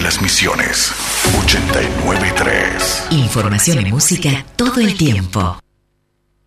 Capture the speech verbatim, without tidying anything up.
las Misiones. ochenta y nueve punto tres. Información y música todo el tiempo.